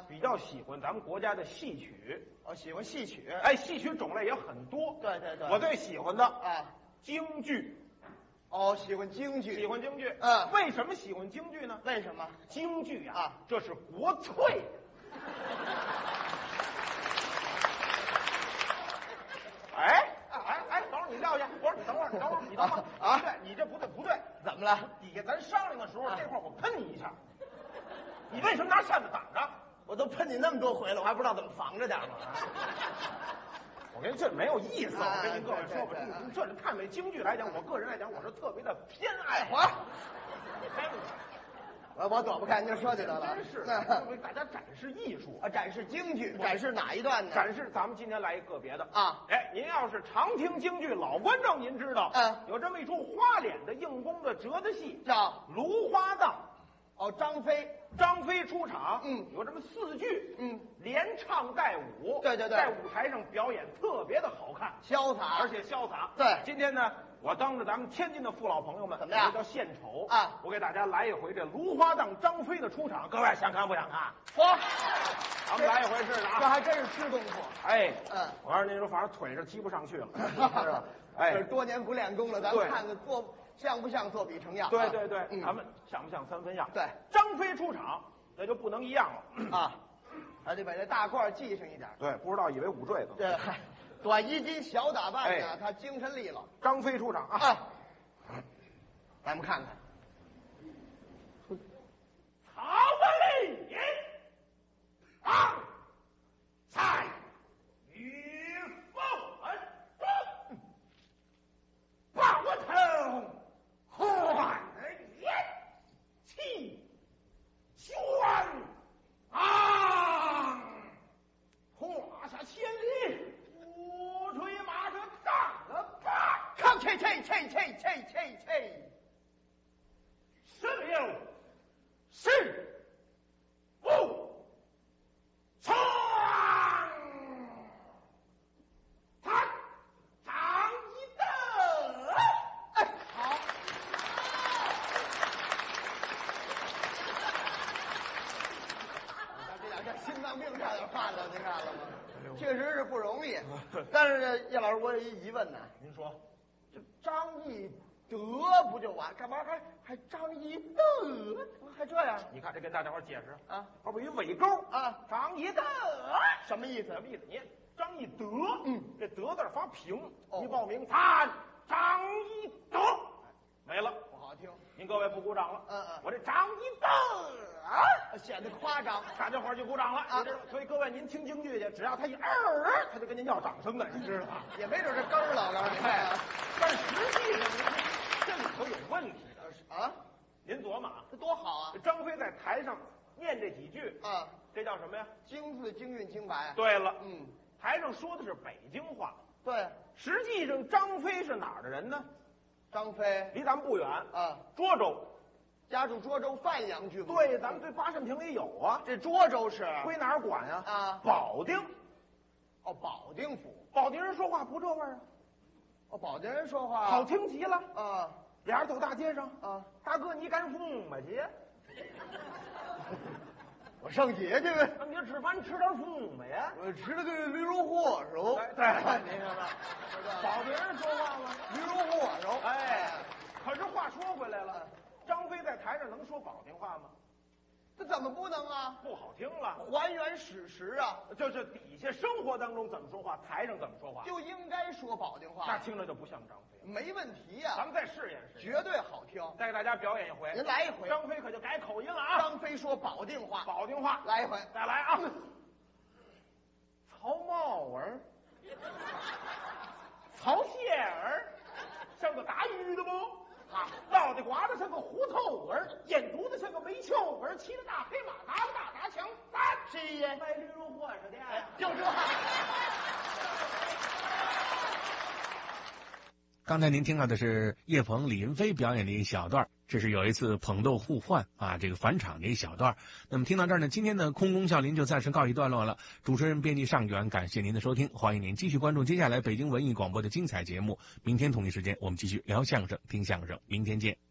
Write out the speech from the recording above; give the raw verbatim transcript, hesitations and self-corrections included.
比较喜欢咱们国家的戏曲。 哦，喜欢戏曲。 哎，戏曲种类也很多。 对对对， 我最喜欢的啊， 京剧。 哦，喜欢京剧， 喜欢京剧。 嗯， 为什么喜欢京剧呢？ 为什么？ 京剧啊， 啊这是国粹。哎哎哎，等会儿你撂下，我说你等会儿，你等会儿，你等会儿啊！对，你这不对不对， 怎么了？ 底下咱商量的时候， 啊这块儿我喷你一下，你为什么拿扇子挡着？ 我都喷你那么多回了，我还不知道怎么防着点吗？ 我跟你这没有意思， 啊我跟您各位说吧， 对对对你这是看美京剧来讲，我个人来讲，我是特别的偏爱。 好， 你开路我我躲不开，您说去得了。 真是为大家展示艺术啊，展示京剧，展示哪一段呢？ 展示咱们今天来一个别的啊！ 哎，您要是常听京剧老观众，您知道， 嗯， 有这么一出花脸的硬功的折子戏， 叫 《芦花荡》。 哦，张飞， 张飞出场， 嗯， 有这么四句， 嗯， 连唱带舞， 对对对， 在舞台上表演特别的好看， 潇洒， 而且潇洒。 对， 今天呢，我当着咱们天津的父老朋友们， 怎么样？ 叫献丑啊！ 我给大家来一回这芦花荡张飞的出场，各位想看不想看？ 嚯， 咱们来一回试试啊！ 这还真是吃功夫。 哎， 嗯， 我告诉您说，反正腿是提不上去了，是吧？哎， 这是多年不练功了，咱们看看做像不像做比成样？ 对对对， 嗯， 咱们像不像三分样？ 对， 张飞出场那就不能一样了啊，还得把这大褂系上一点。 对，不知道以为五坠子。 这嗨，短衣襟小打扮呢， 哎他精神利落。 张飞出场啊！ 啊，咱们看看。 曹文丽啊，在与凤中，把我头换言气宣昂，华夏千里，鼓吹马车上了吧！ 看，切切切切切切切， 十六是不闯，他张一德， 哎，好。这两天心脏病差点犯了，您看了吗？确实是不容易。但是呢，叶老师，我有一疑问呢。 您说， 这张翼德不就完？干嘛还还张翼德？还这样？ 你看这跟大家伙解释啊， 后边有尾钩啊， 张一德什么意思？ 什么意思？你张一德， 嗯， 这德字发平， 哦一报名，参张一德没了， 不好听。 您各位不鼓掌了， 嗯嗯， 我这张一德啊， 显得夸张， 大家伙就鼓掌了啊。 所以各位您听京剧去，只要他一儿，他就跟您要掌声的，你知道吗？ 也没准是根儿了，我告诉你。 哎，但实际上您这里头有问题的啊， 您琢磨啊， 这多好啊！ 张飞在台上念这几句啊， 这叫什么呀？ 京字京韵清白。 对了， 嗯， 台上说的是北京话， 对， 实际上张飞是哪儿的人呢？ 张飞离咱们不远啊， 涿州， 家住涿州范阳郡。 对，咱们对八扇亭里有啊。 这涿州是归哪儿管呀？ 啊， 保定。 哦，保定府。 保定人说话不这味儿啊， 哦，保定人说话好听极了啊。 俩人走大街上啊， 大哥你赶风吧去？ 我上街去呗。 那你吃饭吃点风吧呀？ 我吃了个驴肉火烧。 对对，您看看，保定人说话吗？ 驴肉火烧。 哎，可是话说回来了，张飞在台上能说保定话吗？ 这怎么不能啊？ 不好听了， 还原史实啊！ 就是底下生活当中怎么说话，台上怎么说话， 就应该说保定话。 那听着就不像张飞。 没问题呀、啊， 咱们再试验试验， 绝对好听。 再给大家表演一回， 您来一回。 张飞可就改口音了啊！ 张飞说保定话， 保定话， 来一回， 再来啊！曹茂儿，曹谢儿，像个打鱼的不？啊，脑袋瓜子像个虎头儿，眼珠子像个煤球儿，骑着大黑马，拿着大打枪，三谁呀？ 卖驴肉火烧的，哎， 就这。 刚才您听到的是叶鹏、李云飞表演的一小段，这是有一次捧逗互换啊，这个返场的一小段。那么听到这儿呢，今天的空中笑林就暂时告一段落了。主持人编辑尚远，感谢您的收听，欢迎您继续关注接下来北京文艺广播的精彩节目。明天同一时间我们继续聊相声、听相声，明天见。